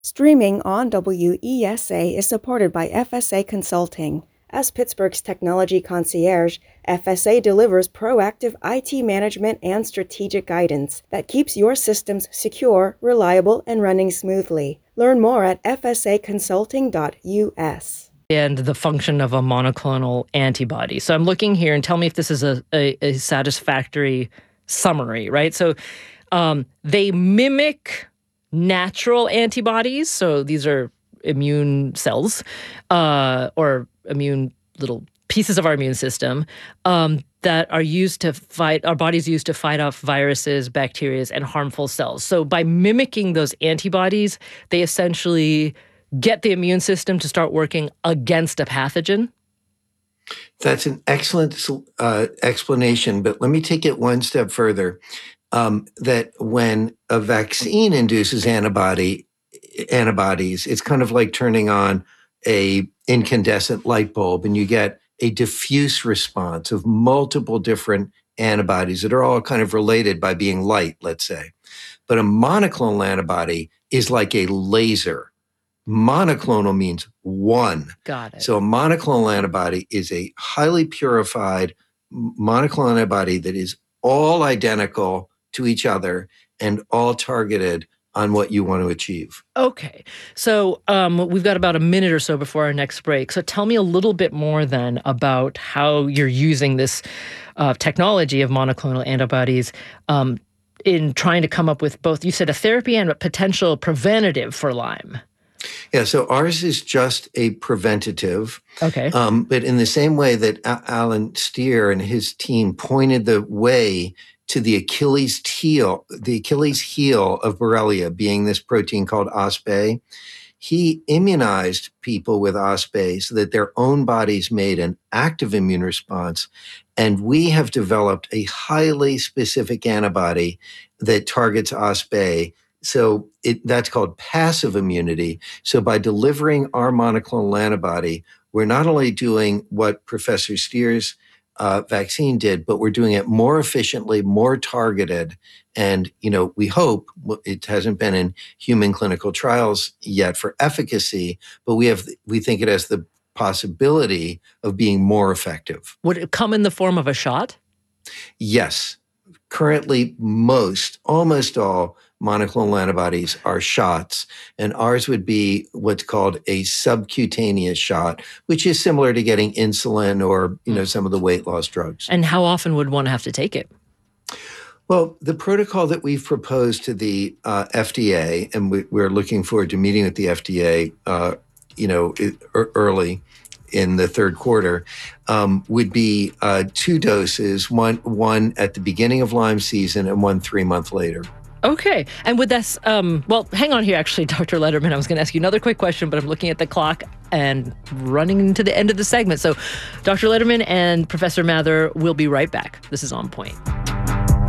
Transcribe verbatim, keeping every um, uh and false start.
Streaming on W E S A is supported by F S A Consulting. As Pittsburgh's technology concierge, F S A delivers proactive I T management and strategic guidance that keeps your systems secure, reliable, and running smoothly. Learn more at f s a consulting dot u s. And the function of a monoclonal antibody. So I'm looking here, and tell me if this is a, a, a satisfactory summary, right? So um, they mimic natural antibodies. So these are immune cells uh, or immune little pieces of our immune system um, that are used to fight, our bodies use to fight off viruses, bacteria, and harmful cells. So by mimicking those antibodies, they essentially get the immune system to start working against a pathogen. That's an excellent uh, explanation, but let me take it one step further. Um, that when a vaccine induces antibody antibodies, it's kind of like turning on a incandescent light bulb, and you get a diffuse response of multiple different antibodies that are all kind of related by being light, let's say. But a monoclonal antibody is like a laser. Monoclonal means one. Got it. So a monoclonal antibody is a highly purified monoclonal antibody that is all identical to each other and all targeted on what you want to achieve. Okay. So um, we've got about a minute or so before our next break. So tell me a little bit more then about how you're using this uh, technology of monoclonal antibodies um, in trying to come up with both, you said a therapy and a potential preventative for Lyme. Yeah, so ours is just a preventative. Okay. Um, but in the same way that A- Alan Steer and his team pointed the way to the Achilles heel, the Achilles heel of Borrelia being this protein called OspA, he immunized people with OspA so that their own bodies made an active immune response. And we have developed a highly specific antibody that targets OspA. So it, that's called passive immunity. So by delivering our monoclonal antibody, we're not only doing what Professor Steer's uh, vaccine did, but we're doing it more efficiently, more targeted. And, you know, we hope, it hasn't been in human clinical trials yet for efficacy, but we have, we think it has the possibility of being more effective. Would it come in the form of a shot? Yes. Currently, most, almost all monoclonal antibodies are shots, and ours would be what's called a subcutaneous shot, which is similar to getting insulin or, you know, some of the weight loss drugs. And how often would one have to take it? Well, the protocol that we've proposed to the uh, F D A, and we, we're looking forward to meeting with the F D A, uh, you know, early in the third quarter, um, would be uh, two doses, one one at the beginning of Lyme season and one three months later. Okay. And with this, um, well, hang on here, actually, Doctor Lederman. I was going to ask you another quick question, but I'm looking at the clock and running into the end of the segment. So Doctor Lederman and Professor Mather will be right back. This is On Point.